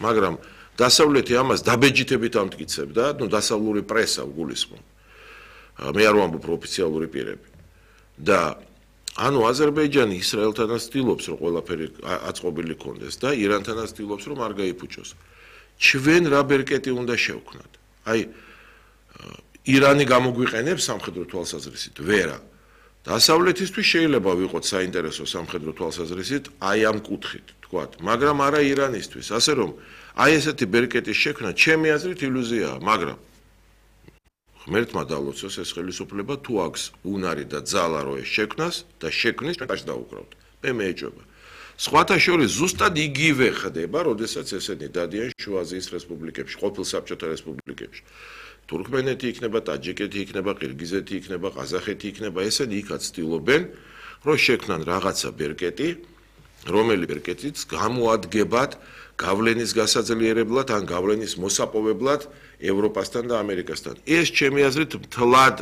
მაგრამ დასავლეთი ამას დაბეჯითებით ამტკიცებდა, დასავლური პრესა გულისხმობ. მე არ ვამბობ ოფიციალური პირები. და ანუ აზერბაიჯანი ისრაელთანაც ცდილობს, რომ ყველაფერი აწყობილი კონდეს და ირანთანაც ცდილობს, რომ არ გაიფუჭოს. ჩვენ რა ბერკეტი უნდა შევქმნათ? აი ირანი გამოგვიყენებს სამხედრო თვალსაზრისით, ვერა. დასავლეთისთვის შეიძლება ვიყოთ საინტერესო სამხედრო თვალსაზრისით, აი ამ კუთხით, თქვათ, მაგრამ არა ირანისთვის, ასე რომ აი ესეთი ბერკეტის შექმნა ჩემი აზრით ილუზიაა, მაგრამ ღმერთმა დალოცოს ეს ხელისუფლება თუ აქვს უნარი და ძალა რომ ეს შექმნას და შექმნის ჩვენ ტაშ დაუკრავთ. მე მეეჭვება. სხვათა შორის ზუსტად იგივე ხდება, როდესაც ესენი დადიან შუა აზიის რესპუბლიკებში, ყოფილ საბჭოთა რესპუბლიკებში. თურქმენეთი იქნება, ტაჯიკეთი იქნება, ყირგიზეთი იქნება, ყაზახეთი იქნება, ესენი იქაც ცდილობენ, რომ შექმნან რაღაცა ბერკეტი, რომელი ბერკეტიც გამოადგებათ გავლენის გასაძლიერებლად ან გავლენის მოსაპოვებლად ევროპასთან და ამერიკასთან. ეს ჩემი აზრით მთლად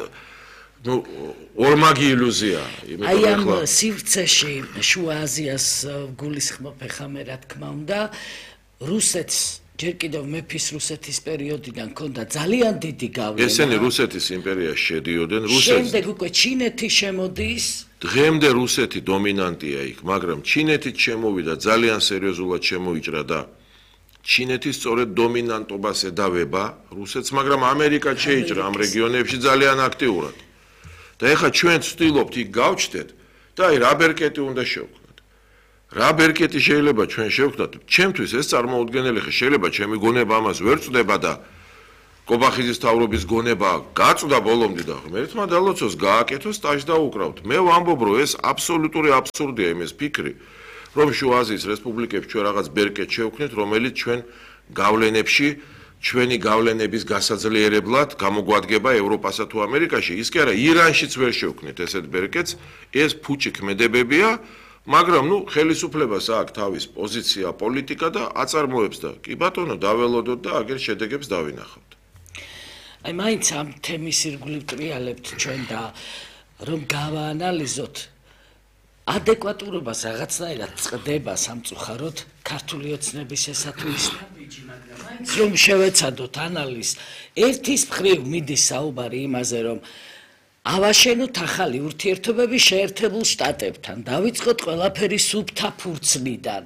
ორმაგი ილუზიაა. აი ამ სივრცეში შუა აზიას გულისხმობ ხა მე რა თქმა უნდა, რუსეთს ჯერ კიდევ მეფის რუსეთის პერიოდიდან ქონდა ძალიან დიდი გავლენა. ესენი რუსეთის იმპერიაში შედიოდნენ, შემდეგ უკვე ჩინეთი შემოდის. დღემდე რუსეთი დომინანტია იქ, მაგრამ ჩინეთიც შემოვიდა, ძალიან სერიოზულად შემოიჭრა და ჩინეთის სწორედ დომინანტობას ედავება რუსეთს, მაგრამ ამერიკაც შეიჭრა ამ რეგიონებში ძალიან აქტიურად. და ეხლა ჩვენ ვცდილობთ იქ გავჩნდეთ და აი რა ბერკეტი უნდა შევქმნათ. რა ბერკეტი შეიძლება ჩვენ შევქმნათ? ჩემთვის ეს წარმოუდგენელი ხე შეიძლება ჩემი გონება ამას ვერ წდება და კობახიძის თავრობის გონება გაწვდა ბოლომდე და ღმერთმა დალოცოს გააკეთოს ტაშ დაუკრავთ. მე ვამბობ რომ ეს აბსოლუტური აბსურდია იმის ფიქრი, რომ შუა აზიის რესპუბლიკებში ჩვენ რაღაც ბერკეტ შევქმნით, რომელიც ჩვენ გავლენებში ჩვენი გავლენების გასაძლიერებლად გამოგვადგება ევროპასა თუ ამერიკაში, ის კი არა ირანშიც ვერ შევქმნით ესეთ ბერკეტს, ეს ფუჭი ქმედებებია, მაგრამ ხელისუფლებას აქვს თავის პოზიცია, პოლიტიკა და აწარმოებს და კი ბატონო დაველოდოთ და აგერ შედეგებს დავინახავთ. აი მაინც ამ თემის ირგვლივ ტრიალებთ ჩვენ და რომ გავაანალიზოთ ადეკვატურობას რაღაცნაირად წდება სამწუხაროდ ქართული ოცნების ესა თუ ის მაგრამ მაინც რომ შევეცადოთ ანალიზს ერთის მხრივ მიდის საუბარი იმაზე რომ ავაშენოთ ახალი ურთიერთობები შეერთებულ შტატებთან დავიწყოთ ყველაფერი სუფთა ფურცლიდან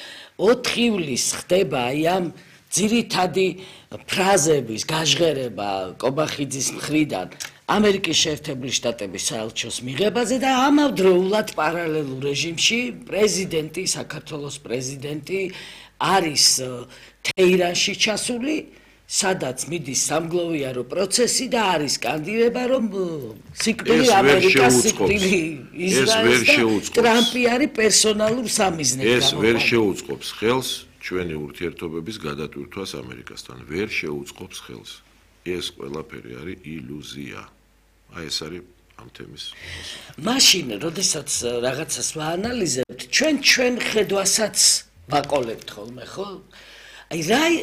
4 ივლისს ხდება აი ამ ძირითადი ფრაზების გაჟღერება კობახიძის მხრიდან ამერიკის შეერთებული შტატების საელჩოს მიღებაზე და ამავდროულად პარალელურ რეჟიმში პრეზიდენტი საქართველოს პრეზიდენტი არის თეირანში ჩასული სადაც მიდის სამგლოვიარო პროცესი და არის კანდიდატურა რომ სიკვდილი ამერიკას სიკვდილი ისრაელს და ტრამპი არის პერსონალურ სამიზნედ ეს ვერ შეუწყობს ხელს ჩვენი ურთიერთობების გადატვირთვას ამერიკასთან ვერ შეუწყობს ხელს ეს ყველაფერი არის ილუზია აი ეს არის ამ თემის მაშინ როდესაც რაღაცას ვაანალიზებთ ჩვენ ხედვასაც ვაკოლებთ ხოლმე ხო აი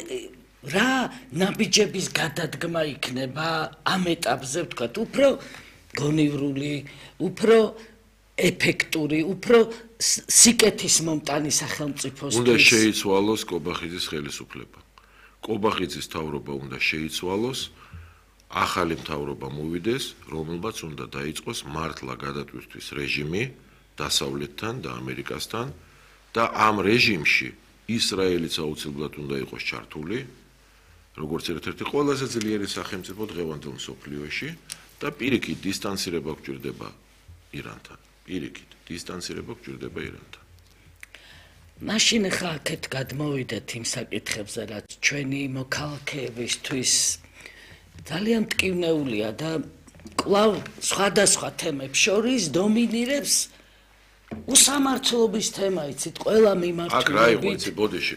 რა ნაბიჯების გადადგმა იქნება ამ ეტაპზე ვთქვათ უფრო გონივრული უფრო ეფექტური უფრო სიკეთის მომტანი სახელმწიფოსთვის უნდა შეიცვალოს კობახიძის ხელისუფლება კობახიძის თავრობა უნდა შეიცვალოს ახალი მთავრობა მოვიდეს რომელმაც უნდა დაიწყოს მართლა გადატვირთვის რეჟიმი დასავლეთთან და ამერიკასთან და ამ რეჟიმში ისრაელიც აუცილებლად უნდა იყოს ჩართული როგორც ერთ-ერთი ყველაზე ძლიერი სახელმწიფო დღევანდელ მსოფლიოში და პირიქით დისტანცირება გვჭირდება ირანთან პირიქით დისტანცირება გვჭირდება ირანთან მაშინ ხა აქეთ გადმოვიდეთ იმ საკითხებზე რაც ჩვენი მოქალაქეებისთვის ძალიან მტკივნეულია და კვლავ სხვადასხვა თემებს შორის დომინირებს უსამართლობის თემა იცით ყველა მიმართულებით აქ რა იყო იცი ბოდიში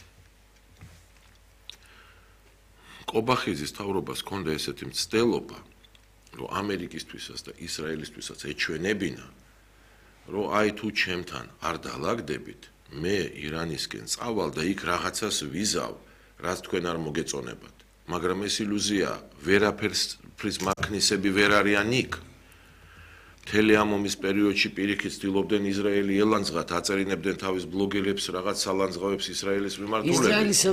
კობახიძის თავრობას ჰქონდა ესეთი მცდელობა რომ ამერიკისთვისაც და ისრაელისთვისაც ეჩვენებინა რომ აი თუ ჩემთან არ დალაგდებით მე ირანისკენ წავალ და იქ რაღაცას ვიზავ რაც თქვენ არ მოგეწონებათ მაგრამ ეს ილუზია ვერაფერს მაქნისები ვერ არიან იქ მთელი ამ ომის პერიოდში პირიქით ცდილობდნენ ისრაელი ელანძღათ აწერინებდნენ თავის ბლოგერებს რაღაც სალანძღავებს ისრაელის მიმართულებით